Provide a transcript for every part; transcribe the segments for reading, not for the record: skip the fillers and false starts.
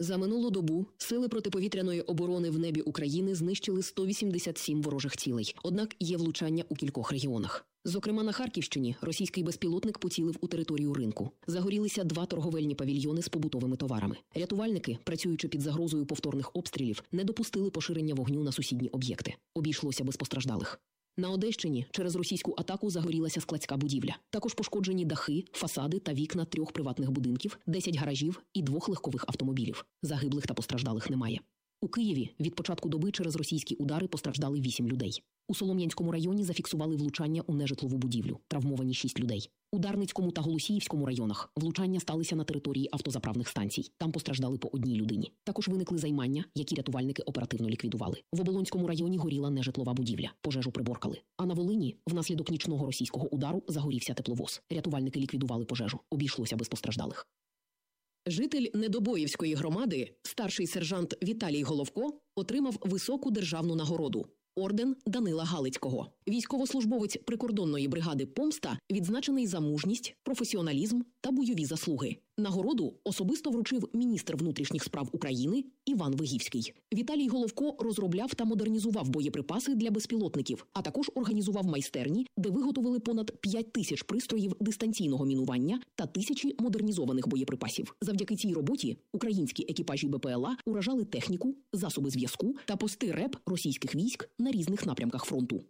За минулу добу сили протиповітряної оборони в небі України знищили 187 ворожих цілей. Однак є влучання у кількох регіонах. Зокрема, на Харківщині російський безпілотник поцілив у територію ринку. Загорілися 2 торговельні павільйони з побутовими товарами. Рятувальники, працюючи під загрозою повторних обстрілів, не допустили поширення вогню на сусідні об'єкти. Обійшлося без постраждалих. На Одещині через російську атаку загорілася складська будівля. Також пошкоджені дахи, фасади та вікна 3 приватних будинків, 10 гаражів і 2 легкових автомобілів. Загиблих та постраждалих немає. У Києві від початку доби через російські удари постраждали 8 людей. У Солом'янському районі зафіксували влучання у нежитлову будівлю. Травмовані 6 людей. У Дарницькому та Голосіївському районах влучання сталися на території автозаправних станцій. Там постраждали по 1 людині. Також виникли займання, які рятувальники оперативно ліквідували. В Оболонському районі горіла нежитлова будівля. Пожежу приборкали. А на Волині внаслідок нічного російського удару загорівся тепловоз. Рятувальники ліквідували пожежу. Обійшлося без постраждалих. Житель Недобоївської громади, старший сержант Віталій Головко, отримав високу державну нагороду – орден Данила Галицького. Військовослужбовець прикордонної бригади «Помста» відзначений за мужність, професіоналізм та бойові заслуги. Нагороду особисто вручив міністр внутрішніх справ України Іван Вигівський. Віталій Головко розробляв та модернізував боєприпаси для безпілотників, а також організував майстерні, де виготовили понад 5 тисяч пристроїв дистанційного мінування та тисячі модернізованих боєприпасів. Завдяки цій роботі українські екіпажі БПЛА уражали техніку, засоби зв'язку та пости РЕБ російських військ на різних напрямках фронту.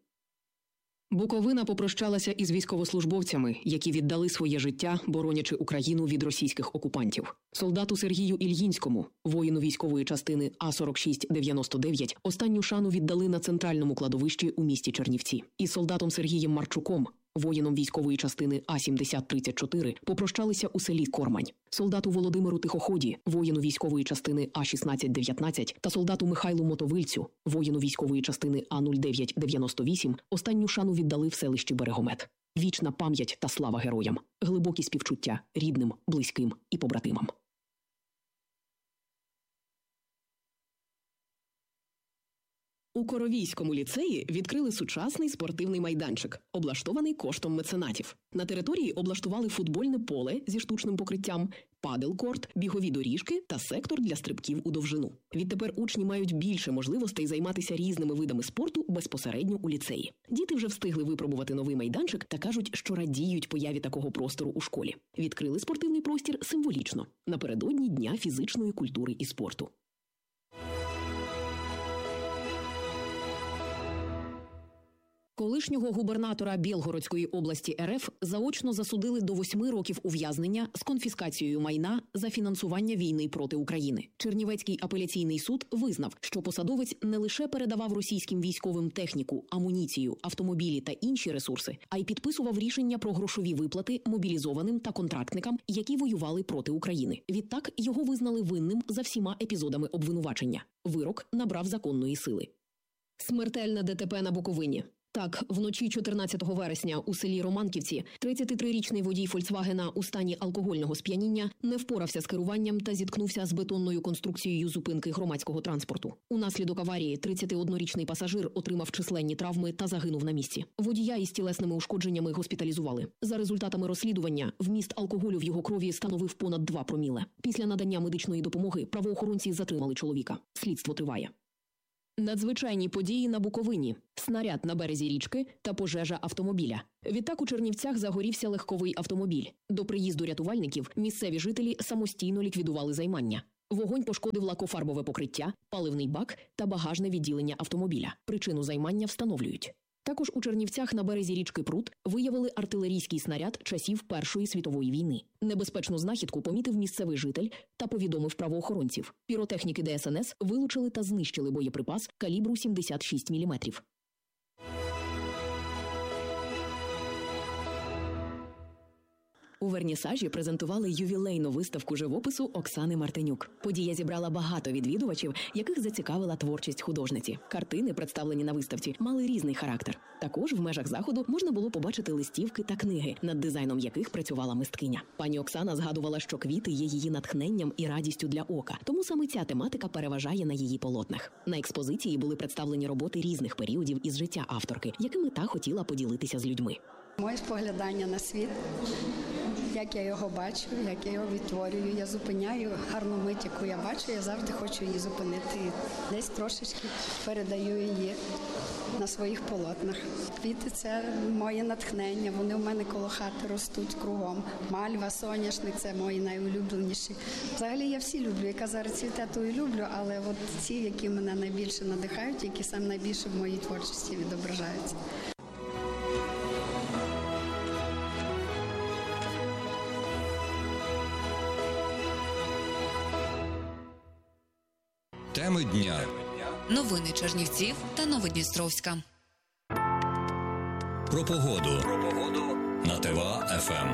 Буковина попрощалася із військовослужбовцями, які віддали своє життя, боронячи Україну від російських окупантів. Солдату Сергію Ільїнському, воїну військової частини А4699, останню шану віддали на центральному кладовищі у місті Чернівці. Із солдатом Сергієм Марчуком, воїном військової частини А7034, попрощалися у селі Кормань. Солдату Володимиру Тихоході, воїну військової частини А1619 та солдату Михайлу Мотовильцю, воїну військової частини А0998, останню шану віддали в селищі Берегомет. Вічна пам'ять та слава героям, глибокі співчуття рідним, близьким і побратимам. У Коровійському ліцеї відкрили сучасний спортивний майданчик, облаштований коштом меценатів. На території облаштували футбольне поле зі штучним покриттям, падел-корт, бігові доріжки та сектор для стрибків у довжину. Відтепер учні мають більше можливостей займатися різними видами спорту безпосередньо у ліцеї. Діти вже встигли випробувати новий майданчик та кажуть, що радіють появі такого простору у школі. Відкрили спортивний простір символічно, напередодні Дня фізичної культури і спорту. Колишнього губернатора Білгородської області РФ заочно засудили до 8 років ув'язнення з конфіскацією майна за фінансування війни проти України. Чернівецький апеляційний суд визнав, що посадовець не лише передавав російським військовим техніку, амуніцію, автомобілі та інші ресурси, а й підписував рішення про грошові виплати мобілізованим та контрактникам, які воювали проти України. Відтак його визнали винним за всіма епізодами обвинувачення. Вирок набрав законної сили. Смертельне ДТП на Буковині. Так, вночі 14 вересня у селі Романківці 33-річний водій «Фольксвагена» у стані алкогольного сп'яніння не впорався з керуванням та зіткнувся з бетонною конструкцією зупинки громадського транспорту. Унаслідок аварії 31-річний пасажир отримав численні травми та загинув на місці. Водія із тілесними ушкодженнями госпіталізували. За результатами розслідування, вміст алкоголю в його крові становив понад 2 проміле. Після надання медичної допомоги правоохоронці затримали чоловіка. Слідство триває. Надзвичайні події на Буковині. Снаряд на березі річки та пожежа автомобіля. Відтак у Чернівцях загорівся легковий автомобіль. До приїзду рятувальників місцеві жителі самостійно ліквідували займання. Вогонь пошкодив лакофарбове покриття, паливний бак та багажне відділення автомобіля. Причину займання встановлюють. Також у Чернівцях на березі річки Прут виявили артилерійський снаряд часів Першої світової війни. Небезпечну знахідку помітив місцевий житель та повідомив правоохоронців. Піротехніки ДСНС вилучили та знищили боєприпас калібру 76 мм. У Вернісажі презентували ювілейну виставку живопису Оксани Мартинюк. Подія зібрала багато відвідувачів, яких зацікавила творчість художниці. Картини, представлені на виставці, мали різний характер. Також в межах заходу можна було побачити листівки та книги, над дизайном яких працювала мисткиня. Пані Оксана згадувала, що квіти є її натхненням і радістю для ока, тому саме ця тематика переважає на її полотнах. На експозиції були представлені роботи різних періодів із життя авторки, якими та хотіла поділитися з людьми. Моє споглядання на світ, як я його бачу, як я його відтворюю. Я зупиняю гарну мить, яку я бачу, я завжди хочу її зупинити. І десь трошечки передаю її на своїх полотнах. Квіти – це моє натхнення, вони у мене коло хати ростуть кругом. Мальва, соняшник – це мої найулюбленіші. Взагалі я всі люблю, яка зараз цвіте, то і люблю, але от ці, які мене найбільше надихають, які саме найбільше в моїй творчості відображаються. Теми дня. Новини Чернівців та Новодністровська. Про погоду. На ТВА-ФМ.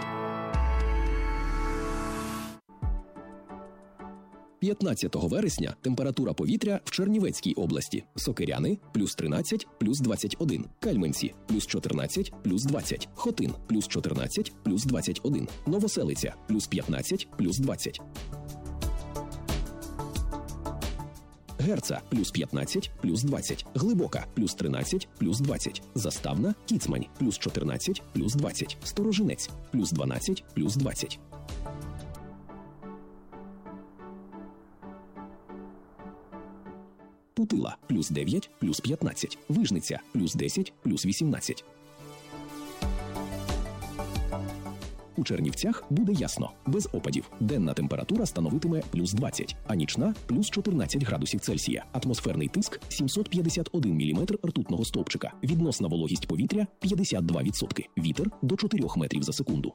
– 15 вересня температура повітря в Чернівецькій області. Сокиряни – плюс 13, плюс 21. Кальменці – плюс 14, плюс 20. Хотин – плюс 14, плюс 21. Новоселиця – плюс 15, плюс 20. Герца – плюс 15, плюс 20. Глибока – плюс 13, плюс 20. Заставна – Кіцмань – плюс 14, плюс 20. Сторожинець – плюс 12, плюс 20. Путила – плюс 9, плюс 15. Вижниця – плюс 10, плюс 18. У Чернівцях буде ясно, без опадів. Денна температура становитиме плюс 20, а нічна – плюс 14 градусів Цельсія. Атмосферний тиск – 751 міліметр ртутного стовпчика. Відносна вологість повітря – 52%. Вітер – до 4 метрів за секунду.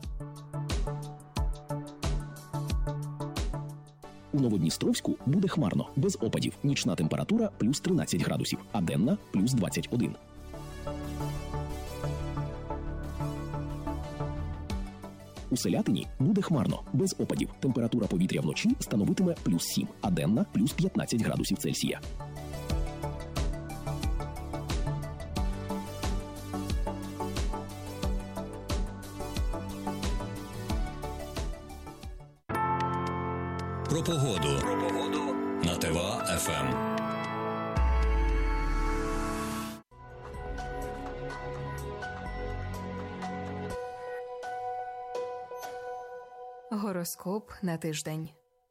У Новодністровську буде хмарно, без опадів. Нічна температура – плюс 13 градусів, а денна – плюс 21. У Селятині буде хмарно, без опадів. Температура повітря вночі становитиме плюс 7, а денна – плюс 15 градусів Цельсія. Про погоду. На ТВА-ФМ. Гороскоп на тиждень.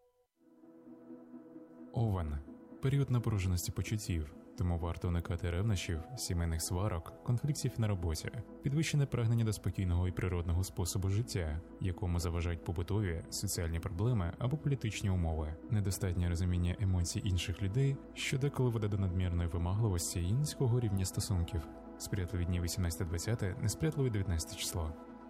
Овен. Період напруженості почуттів, тому варто уникати ревнощів, сімейних сварок, конфліктів на роботі, підвищене прагнення до спокійного і природного способу життя, якому заважають побутові, соціальні проблеми або політичні умови, недостатнє розуміння емоцій інших людей, що деколи веде до надмірної вимагливості і низького рівня стосунків. Сприятливі дні 18-20, несприятливі 19 число.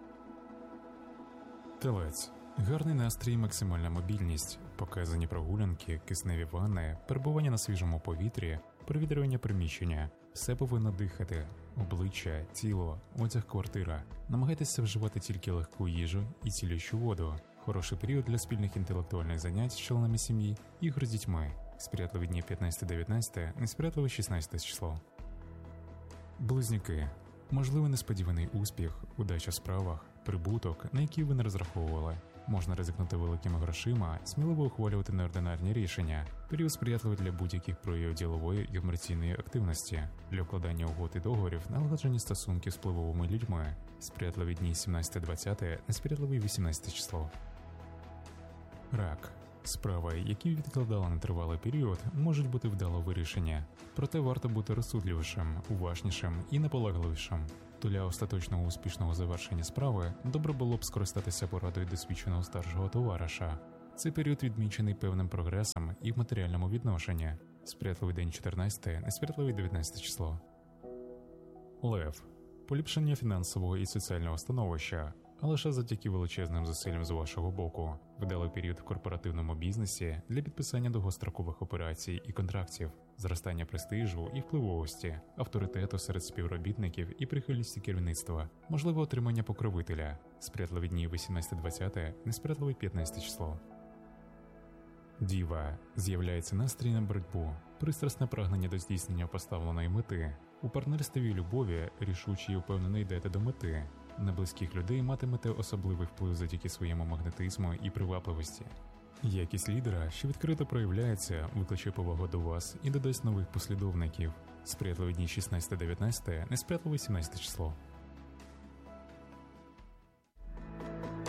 Телець. Гарний настрій, максимальна мобільність, показані прогулянки, кисневі ванни, перебування на свіжому повітрі, провітрювання приміщення. Все повинно дихати. Обличчя, тіло, одяг, квартира. Намагайтеся вживати тільки легку їжу і цілющу воду. Хороший період для спільних інтелектуальних занять з членами сім'ї, ігор з дітьми. Сприятливі дні 15-19, несприятливе 16 число. Близнюки. Можливий несподіваний успіх, удача в справах, прибуток, на який ви не розраховували. Можна ризикнути великими грошима, сміливо ухвалювати неординарні рішення. Період сприятливий для будь-яких проявів ділової і комерційної активності, для укладання угод і договорів, налагодження стосунків з впливовими людьми. Сприятливі дні 17-20, несприятливий 18 число. Рак. Справи, які відкладали на тривалий період, можуть бути вдало вирішення. Проте варто бути розсудливішим, уважнішим і наполегливішим. Для остаточного успішного завершення справи добре було б скористатися порадою досвідченого старшого товариша. Цей період відмічений певним прогресом і в матеріальному відношенні. Сприятливий день 14, несприятливий 19 число. Лев. Поліпшення фінансового і соціального становища, а лише завдяки величезним зусиллям з вашого боку. Вдалий період в корпоративному бізнесі для підписання довгострокових операцій і контрактів, зростання престижу і впливовості, авторитету серед співробітників і прихильності керівництва, можливе отримання покровителя. Сприятливі дні 18-20, несприятливий 15 число. Діва. З'являється настрій на боротьбу, пристрасне прагнення до здійснення поставленої мети. У партнерстві і любові рішуче і впевнено йдете до мети. На близьких людей матимете особливий вплив завдяки своєму магнетизму і привабливості. Якість лідера, що відкрито проявляється, викличе повагу до вас і додасть нових послідовників. Сприятливі дні 16-19, несприятливе 17 число.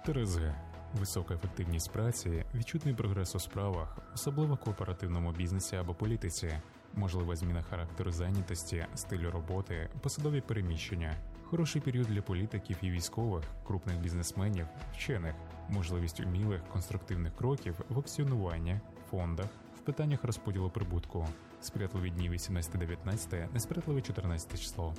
Терези. Висока ефективність праці, відчутний прогрес у справах, особливо в кооперативному бізнесі або політиці, можлива зміна характеру зайнятості, стилю роботи, посадові переміщення, хороший період для політиків і військових, крупних бізнесменів, вчених, можливість умілих, конструктивних кроків в опціонуванні, фондах, в питаннях розподілу прибутку, сприятливі дні 18-19, несприятливе 14 число.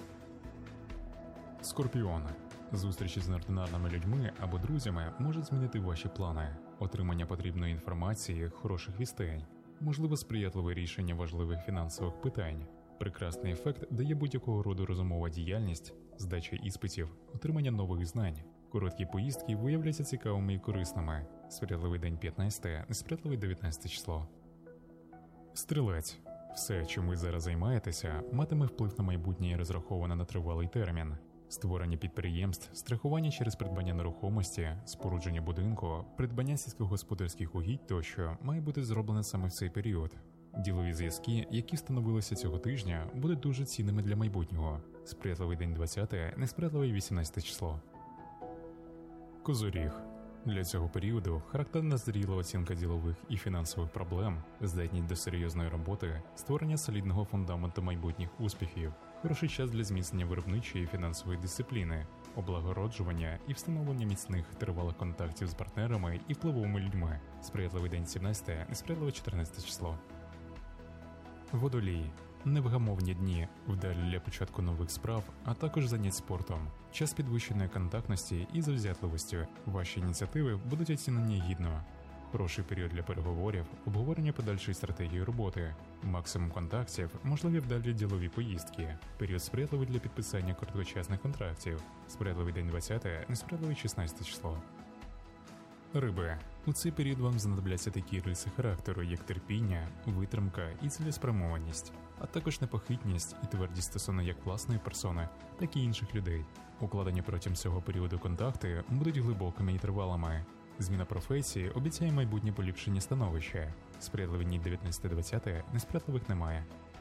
Скорпіон. Зустрічі з неординарними людьми або друзями можуть змінити ваші плани, отримання потрібної інформації, хороших вістей, можливо сприятливе рішення важливих фінансових питань. Прекрасний ефект дає будь-якого роду розумова діяльність, здача іспитів, отримання нових знань. Короткі поїздки виявляються цікавими і корисними. Сприятливий день 15, несприятливий 19 число. Стрілець. Все, чим ви зараз займаєтеся, матиме вплив на майбутнє і розраховане на тривалий термін. Створення підприємств, страхування через придбання нерухомості, спорудження будинку, придбання сільськогосподарських угідь тощо має бути зроблене саме в цей період. Ділові зв'язки, які встановилися цього тижня, будуть дуже цінними для майбутнього. Сприятливий день 20, несприятливий 18 число. Козоріг. Для цього періоду характерна зріла оцінка ділових і фінансових проблем, здатність до серйозної роботи, створення солідного фундаменту майбутніх успіхів, хороший час для зміцнення виробничої і фінансової дисципліни, облагороджування і встановлення міцних тривалих контактів з партнерами і впливовими людьми. Сприятливий день 17, несприятливе 14 число. Водолій. Невгамовні дні, вдалі для початку нових справ, а також занять спортом. Час підвищеної контактності і завзятливості. Ваші ініціативи будуть оцінені гідно. Хороший період для переговорів, обговорення подальшої стратегії роботи. Максимум контактів, можливі вдалі ділові поїздки. Період сприятливий для підписання короткочасних контрактів. Сприятливий день 20, несприятливий 16 число. Риби. У цей період вам знадобляться такі риси характеру, як терпіння, витримка і цілеспрямованість, а також непохитність і твердість стосовно як власної персони, так і інших людей. Укладені протягом цього періоду контакти будуть глибокими і тривалими. Зміна професії обіцяє майбутнє поліпшення становища. Сприятливі дні 19-20, несприятливих немає.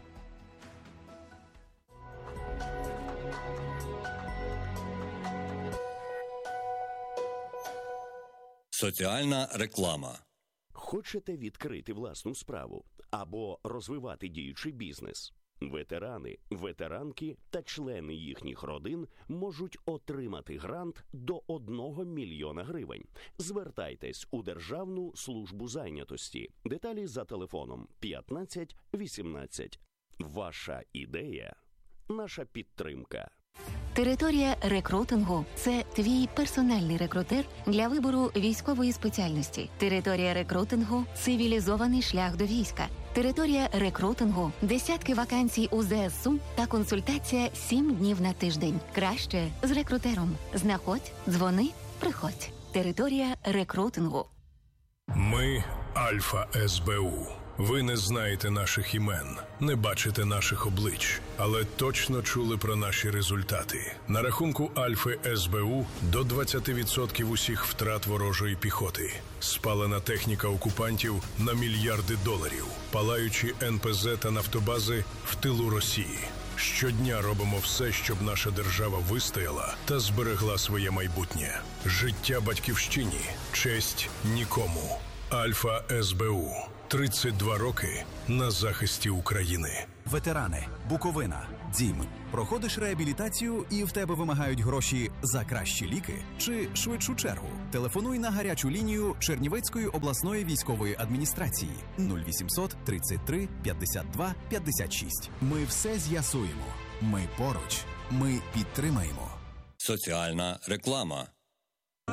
Соціальна реклама. Хочете відкрити власну справу або розвивати діючий бізнес? Ветерани, ветеранки та члени їхніх родин можуть отримати грант до 1 мільйона гривень. Звертайтесь у Державну службу зайнятості. Деталі за телефоном 15 18. Ваша ідея – наша підтримка. Територія рекрутингу – це твій персональний рекрутер для вибору військової спеціальності. Територія рекрутингу – цивілізований шлях до війська. Територія рекрутингу – десятки вакансій у ЗСУ та консультація 7 днів на тиждень. Краще з рекрутером. Знаходь, дзвони, приходь. Територія рекрутингу. Ми – Альфа СБУ. Ви не знаєте наших імен, не бачите наших облич, але точно чули про наші результати. На рахунку Альфи СБУ до 20% усіх втрат ворожої піхоти. Спалена техніка окупантів на мільярди доларів. Палаючі НПЗ та нафтобази в тилу Росії. Щодня робимо все, щоб наша держава вистояла та зберегла своє майбутнє. Життя батьківщині, честь нікому. Альфа СБУ. 32 роки на захисті України. Ветерани, Буковина, Дім. Проходиш реабілітацію і в тебе вимагають гроші за кращі ліки чи швидшу чергу? Телефонуй на гарячу лінію Чернівецької обласної військової адміністрації 0800 33 52 56. Ми все з'ясуємо. Ми поруч. Ми підтримаємо. Соціальна реклама.